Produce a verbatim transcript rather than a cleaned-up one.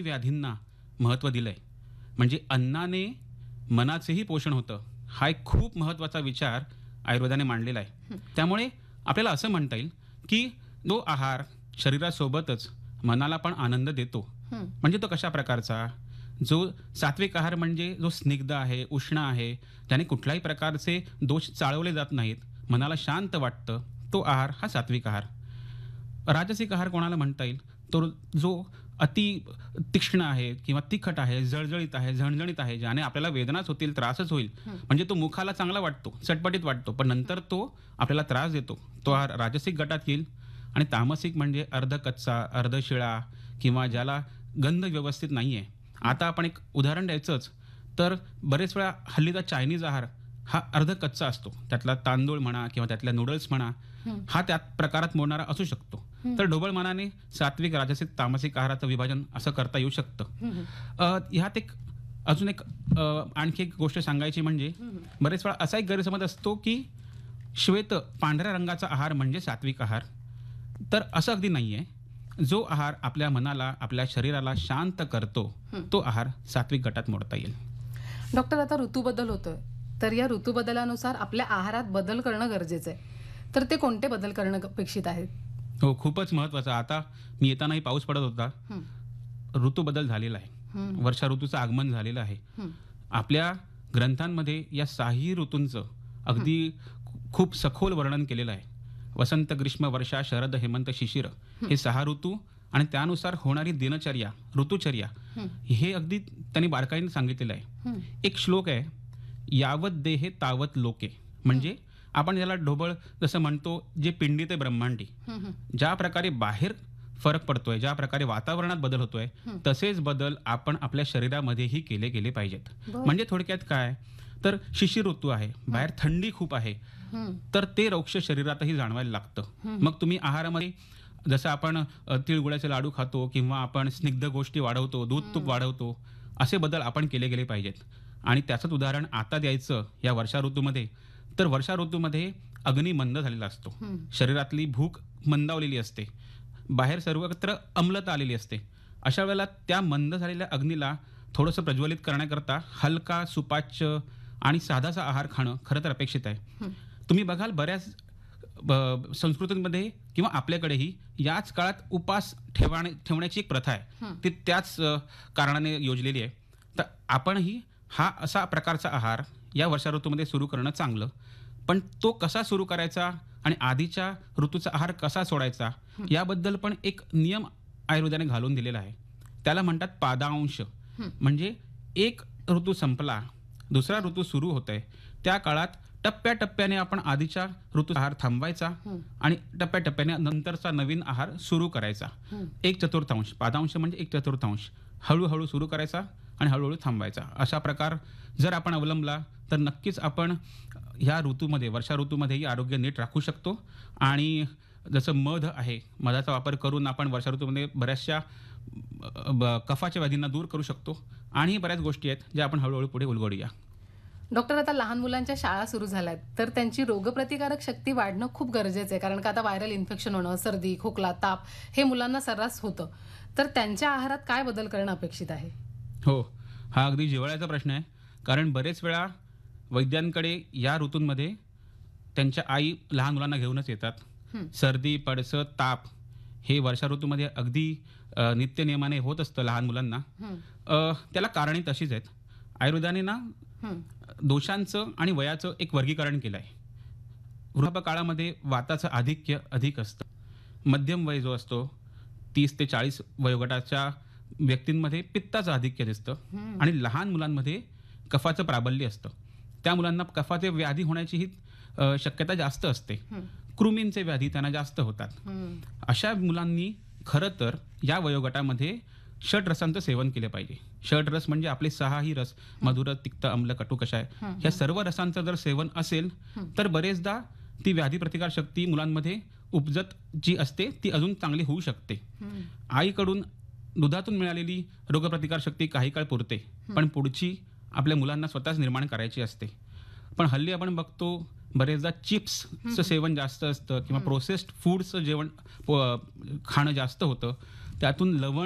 व्याधींना महत्त्व दिलं आहे. म्हणजे अन्नाने मनाचेही पोषण होतं, हा एक खूप महत्त्वाचा विचार आयुर्वेदाने मांडलेला आहे. त्यामुळे आपल्याला असं म्हणता येईल की जो आहार शरीरासोबतच मनाला पण आनंद देतो. म्हणजे तो कशा प्रकारचा? जो सात्विक आहार म्हणजे जो स्निग्ध आहे, उष्ण आहे, त्याने कुठल्याही प्रकारचे दोष चाळवले जात नाहीत, मनाला शांत वाटतं, तो आहार हा सात्विक आहार. राजसिक आहार कोणाला म्हणता येईल? तो जो अति तीक्ष्ण आहे किंवा तिखट आहे, जळजळीत आहे, झणझणीत आहे, ज्याने आपल्याला वेदनाच होतील, त्रासच होईल. म्हणजे तो मुखाला चांगला वाटतो, चटपटीत वाटतो, पण नंतर तो आपल्याला त्रास देतो. तो आहार राजसिक गटात येईल. आणि तामसिक म्हणजे अर्ध कच्चा, अर्ध शिळा किंवा ज्याला गंध व्यवस्थित नाही आहे. आता आपण एक उदाहरण द्यायचंच तर बरेच वेळा हल्लीचा चायनीज आहार हा अर्ध कच्चा असतो. त्यातला तांदूळ म्हणा किंवा त्यातल्या नूडल्स म्हणा, हा त्या प्रकारात मोडणारा असू शकतो. तर ढोबळ मनाने सात्विक, राजसिक, तामसिक आहाराचं विभाजन असं करता येऊ शकतं. ह्यात एक अजून एक आणखी एक गोष्ट सांगायची म्हणजे बरेच वेळा असा एक गैरसमज असतो की श्वेत पांढऱ्या रंगाचा आहार म्हणजे सात्विक आहार. तर असं अगदी नाही आहे. जो आहार आपल्या मनाला, आपल्या शरीराला शांत करतो, तो आहार सात्विक गटात मोडता येईल. डॉक्टर, आता ऋतूबदल होतोय, तर या ऋतूबदलानुसार आपल्या आहारात बदल करणं गरजेचं आहे. तर ते कोणते बदल करणं अपेक्षित आहेत? हो, खूपच महत्त्वाचं. आता मी येतानाही पाऊस पडत होता, ऋतू बदल झालेला आहे, वर्षा ऋतूचं आगमन झालेलं आहे. आपल्या ग्रंथांमध्ये या सहाही ऋतूंचं अगदी खूप सखोल वर्णन केलेलं आहे. वसंत, ग्रीष्म, वर्षा, शरद, हेमंत, शिशिर हे सहा ऋतू आणि त्यानुसार होणारी दिनचर्या, ऋतुचर्या हे अगदी त्यांनी बारकाईने सांगितलेलं आहे. एक श्लोक आहे, यावत देहे तावत लोके. म्हणजे आपण याला ढोबळ जसं म्हणतो, जे पिंडी ते ब्रह्मांडी, ज्या प्रकारे बाहेर फरक पडतोय, ज्या प्रकारे वातावरणात बदल होतोय, तसेच बदल आपण आपल्या शरीरामध्येही केले गेले पाहिजेत. म्हणजे थोडक्यात काय, तर शिशिर ऋतू आहे, बाहेर थंडी खूप आहे, तर ते रोक्ष शरीरातही जाणवायला लागतं. मग तुम्ही आहारामध्ये जसं आपण तिळगुळाचे लाडू खातो किंवा आपण स्निग्ध गोष्टी वाढवतो, दूध तूप वाढवतो, असे बदल आपण केले गेले पाहिजेत. आणि त्याचंच उदाहरण आता द्यायचं या वर्षा ऋतूमध्ये, तर वर्षा ऋतूमध्ये अग्नी मंद झालेला असतो, शरीरातली भूक मंदावलेली असते, बाहेर सर्वत्र अम्लता आलेली असते. अशा वेळेला त्या मंद झालेल्या अग्नीला थोडंसं प्रज्वलित करण्याकरता हलका, सुपाच्य आणि साधासा आहार खाणं खरं तर अपेक्षित आहे. तुम्ही बघाल बऱ्याच संस्कृतींमध्ये किंवा आपल्याकडेही याच काळात उपास ठेवणे ठेवण्याची एक प्रथा आहे, ती त्याच कारणाने योजलेली आहे. तर आपणही हा असा प्रकारचा आहार या वर्षा ऋतूमध्ये सुरू करणं चांगलं. पण तो कसा सुरू करायचा आणि आधीच्या ऋतूचा आहार कसा सोडायचा याबद्दल पण एक नियम आयुर्वेदाने घालून दिलेला आहे. त्याला म्हणतात पादांश. म्हणजे एक ऋतू संपला, दुसरा ऋतू सुरू होतोय, त्या काळात टप्प्याटप्प्याने आपण आधीच्या ऋतू आहार थांबवायचा आणि टप्प्याटप्प्याने नंतरचा नवीन आहार सुरू करायचा. एक चतुर्थांश, पादांश म्हणजे एक चतुर्थांश, हळूहळू सुरू करायचा आणि हळूहळू थांबवायचा. अशा प्रकार जर आपण अवलंबला तर नक्कीच आपण ह्या ऋतूमध्ये, वर्षा ऋतूमध्येही आरोग्य नीट राखू शकतो. आणि जसं मध आहे, मधाचा वापर करून आपण वर्षा ऋतूमध्ये बऱ्याचशा कफाच्या व्याधींना दूर करू शकतो. आणि बऱ्याच गोष्टी आहेत ज्या आपण हळूहळू पुढे उलगडूया. डॉक्टर, आता लहान मुलांच्या शाळा सुरू झाल्या आहेत, तर त्यांची रोगप्रतिकारक शक्ती वाढणं खूप गरजेचं आहे. कारण का आता व्हायरल इन्फेक्शन होणं, सर्दी, खोकला, ताप हे मुलांना सर्रास होतं. तर त्यांच्या आहारात काय बदल करणं अपेक्षित आहे? हो, हा अगदी जिव्हाळ्याचा प्रश्न आहे. कारण बरेच वेळा वैद्यांकडे या ऋतूंमध्ये त्यांच्या आई लहान मुलांना घेऊनच येतात. सर्दी, पडसं, ताप हे वर्षा ऋतूमध्ये अगदी नित्यनियमाने होत असतं लहान मुलांना. त्याला कारणे तशीच आहेत. आयुर्वेदाने ना दोषांचं आणि वयाचं एक वर्गीकरण केलं आहे. वृद्धापकाळामध्ये वाताचं आधिक्य अधिक असतं. मध्यम वय जो असतो तीस ते चाळीस वयोगटाच्या व्यक्तींमध्ये पित्ताचं आधिक्य दिसतं आणि लहान मुलांमध्ये कफाचं प्राबल्य असतं. त्या मुलांना कफाचे व्याधी होण्याची ही शक्यता जास्त असते. कृमींचे व्याधी त्यांना जास्त होतात. अशा मुलांनी खरं तर या वयोगटामध्ये षट रसांचं सेवन केलं पाहिजे. षट रस म्हणजे आपले सहाही रस, मधुर, तिक्त, आम्ल, कटू, कषाय, ह्या सर्व रसांचं जर सेवन असेल तर बरेचदा ती व्याधी प्रतिकार शक्ती मुलांमध्ये उपजत जी असते ती अजून चांगली होऊ शकते. आईकडून दुधातून मिळालेली रोगप्रतिकार शक्ती काही काळ पुरते, पण पुढची आपल्या मुलांना स्वतःच निर्माण करायची असते. पण हल्ली आपण बघतो बरेचदा चिप्सचं सेवन जास्त असतं किंवा प्रोसेस्ड फूडचं जेवण खाणं जास्त होतं. त्यातून लवण